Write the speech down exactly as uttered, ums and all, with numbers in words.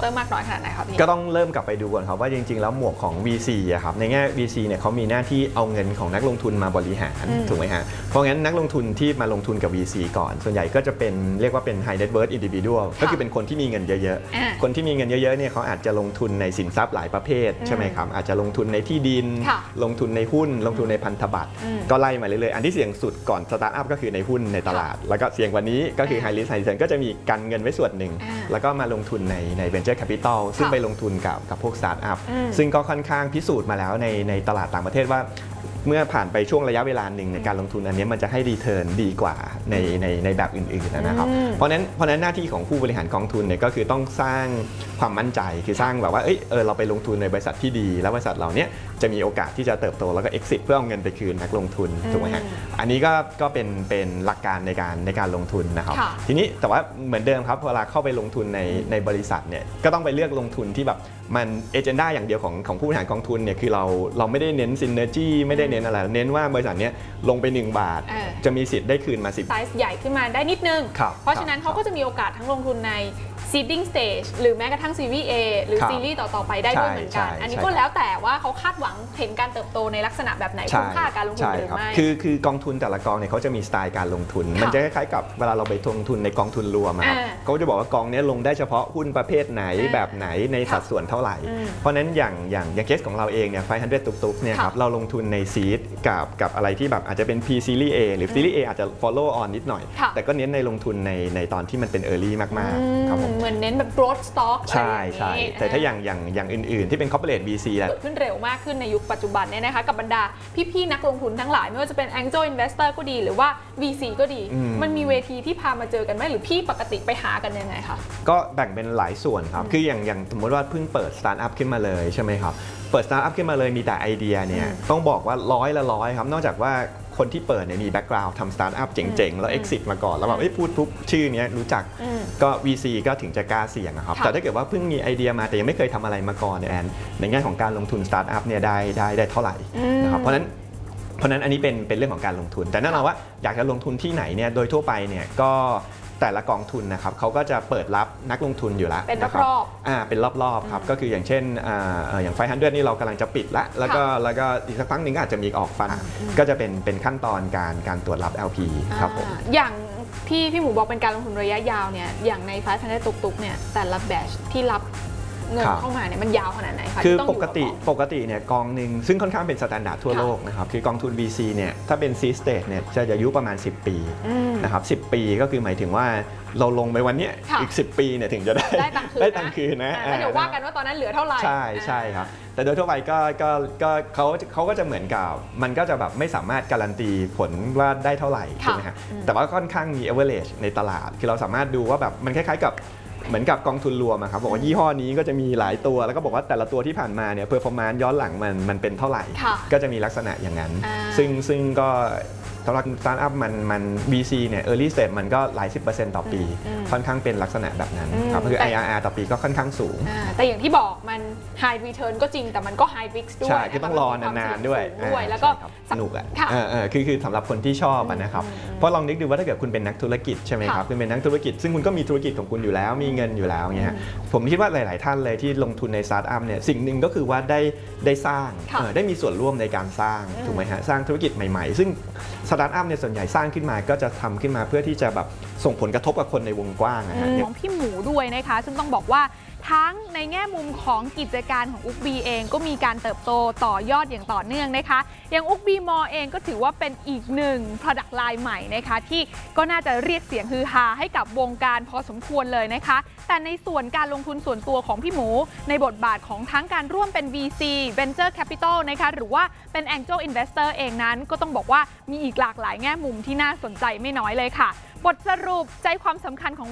ตอร์มากน้อยขนาดไหนครับพี่ก็ต้องเริ่มกลับไปดูก่อนครับว่าจริงๆแล้วหมวกของ วี ซี อะครับในแง่ วี ซี เนี่ยเขามีหน้าที่เอาเงินของนักลงทุนมาบริหารถูกไหมฮะเพราะงั้นนักลงทุนที่มาลงทุนกับ วี ซี ก่อนส่วนใหญ่ก็จะเป็นเรียกว่าเป็น high net worth individual ก็คือเป็นคนที่มีเงินเยอะๆคนที่มีเงินเยอะๆเนี่ยเขาอาจจะลงทุนในสินทรัพย์หลายประเภทใช่ไหมครับอาจจะลงทุนในที่ดินลงทุนในหุ้นลงทุนในพันธบัตรก็ไล่มาเรื่อยๆอันที่เสี่ยงสุดก่อนสตาร์ทอัพก็คือในหุ้นในตลาดแล้วก็เสี่ยงกว่านี้ก็คือ high risk high return ก็จะมีกันเงินไว้ส่วนหนึ่งแล้วก็มาลงทุนในใน venture capital ซึ่งไปลงทุนกับกับพวกสตาร์ทอัพซึ่งก็ค่อนข้างพิสูจน์มาแล้วในในตลาดต่างประเทศว่าเมื่อผ่านไปช่วงระยะเวลาหนึ่งในการลงทุนอันนี้มันจะให้รีเทิร์นดีกว่าในในในแบบอื่นๆนะครับเพราะนั้นเพราะนั้นหน้าที่ของผู้บริหารกองทุนเนี่ยก็คือต้องสร้างความมั่นใจคือสร้างแบบว่าเออเออเราไปลงทุนในบริษัทที่ดีแล้วบริษัทเราเนี้ยจะมีโอกาสที่จะเติบโตแล้วก็ exit เพื่อเอาเงินไปคืนนักลงทุนถูกไหมฮะอันนี้ก็ก็เป็นเป็นหลักการในการในการลงทุนนะครับทีนี้แต่ว่าเหมือนเดิมครับเวลาเข้าไปลงทุนในในบริษัทเนี่ยก็ต้องไปเลือกลงทุนที่แบบมันเอเจนดาอย่างเดียวของของผู้บริหารกองทุนเนี่ยคือเราเราไม่ได้เน้นซินเนอร์จี้ไม่ได้เน้นอะไรเน้นว่าบริษัทนี้ลงไปหนึ่งบาทจะมีสิทธิ์ได้คืนมาสิบไซส์ใหญ่ขึ้นมาได้นิดนึงเพราะฉะนั้นเขาก็จะมีโอกาสทั้งลงทุนใน seeding stage หรือแม้กระทั่ง ซีรีส์ A หรือซีรีส์ต่อๆไปได้ด้วยเหมือนกันอันนี้ก็แล้วแต่ว่าเขาคาดหวังเห็นการเติบโตในลักษณะแบบไหนคุ้มค่าการลงทุนหรือไม่คือคือกองทุนแต่ละกองเนี่ยเขาจะมีสไตล์การลงทุนมันจะคล้ายๆกับเวลาเราไปลงทุนในกองทุนรวมครับเขาจะบอกว่ากองนี้ลงได้เฉพาะหุ้นประเภทไหนแบบไหนในสัดส่วนเท่าไหร่เพราะนั้นอย่างอย่างอย่างเคสของเราเองเนี่ยไฟว์ฮันเดรดตุ๊กๆเนี่ยครับเราลงทุนในซีดกับกับอะไรที่แบบอาจจะเป็น P Series A หรือ Series A อาจจะ follow on นิดหน่อยแต่ก็เน้นในลงทุนในในตอนที่มันเป็น early มากๆครับผมเหมือนเน้นแบบ growth stock ใช่ใช่แต่ถ้าอย่างอย่างอย่างอื่นๆที่เป็น corporate บี ซี แล้วเกิดขึ้นเร็วมากขึ้นในยุคปัจจุบันเนี่ยนะคะกับบรรดาพี่ๆนักลงทุนทั้งหลายไม่ว่าจะเป็น Angel Investor ก็ดีหรือว่า วี ซี ก็ดีมันมีเวทีที่พามาเจอกันไหมหรือพี่ปกติไปหากันยังไงคะก็แบ่งเป็นหลายส่วนครับคืออย่างอย่างสมมติว่าเพิ่งเปิดสตาร์ทอัพขึ้นมาเลยใช่ไหมครับเปิดสตาร์ทอัพขึ้นมาเลยมีแต่ไอเดียเนี่ยต้องบอกว่าร้อยละร้อยครับนอกจากว่าคนที่เปิดเนี่ยมีแบ็กกราวด์ทำสตาร์ทอัพเจ๋งๆแล้ว exit มาก่อนแล้วแบบพูดปุ๊บชื่อนี้รู้จักก็ วี ซี ก็ถึงจะกล้าเสี่ยงนะครับแต่ถ้าเกิดว่าเพิ่งมีไอเดียมาแต่ยังไม่เคยทำอะไรมาก่อนเนี่ยแอนในแง่ของการลงทุนสตาร์ทอัพเนี่ยได้ได้ได้เท่าไหร่นะครับเพราะนั้นเพราะนั้นอันนี้เป็นเป็นเรื่องของการลงทุนแต่แน่นอนว่าอยากจะลงทุนที่ไหนเนี่ยโดยทั่วไปเนี่ยก็แต่ละกองทุนนะครับเขาก็จะเปิดรับนักลงทุนอยู่แล้วเป็นรอบๆอ่าเป็นรอบๆครับก็คืออย่างเช่นอ่าอย่างไฟว์ฮันเดรดนี่เรากำลังจะปิดแล้วแล้วก็แล้วก็อีกสักครั้งหนึ่งก็อาจจะมีออกฟันก็จะเป็นเป็นขั้นตอนการการตรวจรับ แอล พี ครับผมอย่างที่พี่หมูบอกเป็นการลงทุนระยะยาวเนี่ยอย่างในไฟว์ฮันเดรดตุกๆเนี่ยแต่ละแบชที่รับเงินเข้ามาเนี่ยมันยาวขนาดไหนคะคือปกติปกติเนี่ยกองหนึ่งซึ่งค่อนข้างเป็นสแตนดาร์ดทั่วโลกนะครับคือกองทุน วี ซี เนี่ยถ้าเป็น seed stage เนี่ยจะอายุประมาณสิบปีนะครับสิบปีก็คือหมายถึงว่าเราลงไปวันนี้อีกสิบปีเนี่ยถึงจะได้ได้ตังค์คืนได้ตังค์คืนนะแล้วเดี๋ยวว่ากันว่าตอนนั้นเหลือเท่าไหร่ใช่ใช่ครับแต่โดยทั่วไปก็ก็ก็เขาเขาก็จะเหมือนกับมันก็จะแบบไม่สามารถการันตีผลว่าได้เท่าไหร่ใช่ไหมฮะแต่ว่าค่อนข้างมี average ในตลาดคือเราสามารถดูว่าแบบมันคล้ายๆกับเหมือนกับกองทุนรวมครับบอกว่ายี่ห้อนี้ก็จะมีหลายตัวแล้วก็บอกว่าแต่ละตัวที่ผ่านมาเนี่ยเพอร์ฟอร์แมนซ์ย้อนหลังมันมันเป็นเท่าไหร่ก็จะมีลักษณะอย่างนั้นซึ่งซึ่งก็สำหรับสตาร์ทอัพมันมัน วี ซี เนี่ย early stage มันก็หลายสิบเปอร์เซ็นต์ต่อปีค่อนข้างเป็นลักษณะแบบนั้นครับคือ ไอ อาร์ อาร์ ต่อปีก็ค่อนข้างสูงแต่อย่างที่บอกมัน high return ก็จริงแต่มันก็ high risk ด้วยใช่คือต้องรอนานๆด้วยแล้วก็สนุกอ่ะคือคือสำหรับคนที่ชอบนะครับเพราะลองนึกดูว่าถ้าเกิดคุณเป็นนักธุรกิจใช่ไหมครับคุณเป็นนักธุรกิจซึ่งคุณก็มีธุรกิจของคุณอยู่แล้วมีเงินอยู่แล้วเนี่ยผมคิดว่าหลายๆท่านเลยที่ลงทุนในสตาร์ทอัพเนี่ยสิ่งหนึ่งก็คือว่าได้ได้สร้างได้มีส่วนร่วมในการสร้างถูกไหมฮะสร้างธุรกิจใหม่ๆซึ่งสตาร์ทอัพเนี่ยส่วนใหญ่สร้างขึ้นมาก็จะทำขึ้นมาเพื่อที่จะแบบส่งผลกระทบกับคนในวงกว้างนะฮะของพี่หมูด้วยนะคะซึ่งต้องบอกว่าทั้งในแง่มุมของกิจการของอุ๊กบีเองก็มีการเติบโตต่อยอดอย่างต่อเนื่องนะคะอย่างอุ๊กบีมอเองก็ถือว่าเป็นอีกหนึ่ง product line ใหม่นะคะที่ก็น่าจะเรียกเสียงฮือฮาให้กับวงการพอสมควรเลยนะคะแต่ในส่วนการลงทุนส่วนตัวของพี่หมูในบทบาทของทั้งการร่วมเป็น วี ซี Venture Capital นะคะหรือว่าเป็น Angel Investor เองนั้นก็ต้องบอกว่ามีอีกหลากหลายแง่มุมที่น่าสนใจไม่น้อยเลยค่ะบทสรุปใจความสำคัญของ